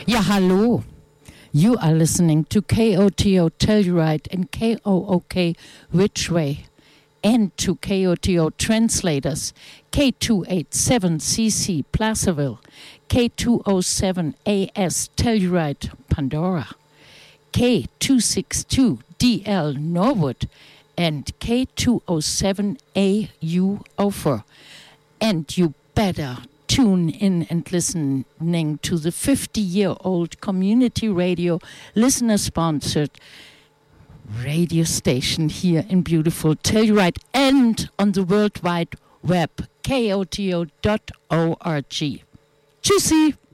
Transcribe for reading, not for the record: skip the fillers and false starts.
Ja, hallo. You are listening to KOTO Telluride and KOOK Ridgeway, and to KOTO Translators, K287CC Placerville, K207AS Telluride Pandora, K262DL Norwood, and K207AU Ophir. And you better tune in and listening to the 50-year-old community radio listener-sponsored radio station here in beautiful Telluride and on the World Wide Web, koto.org. Tschüssi!